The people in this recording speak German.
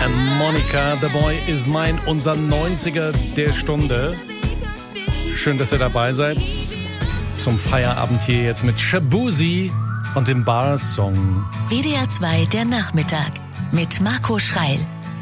Monica, The Boy is Mine, unser 90er der Stunde. Schön, dass ihr dabei seid. Zum Feierabend hier jetzt mit Shabuzi und dem Bar-Song. WDR 2 der Nachmittag mit Marco Schreil.